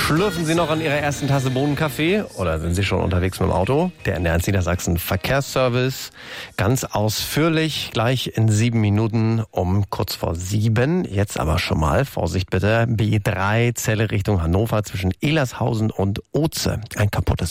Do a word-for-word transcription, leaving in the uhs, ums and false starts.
Schlürfen Sie noch an Ihrer ersten Tasse Bohnenkaffee oder sind Sie schon unterwegs mit dem Auto? Der N eins Niedersachsen Verkehrsservice ganz ausführlich gleich in sieben Minuten um kurz vor sieben. Jetzt aber schon mal, Vorsicht bitte, B drei Zelle Richtung Hannover zwischen Elershausen und Oze. Ein kaputtes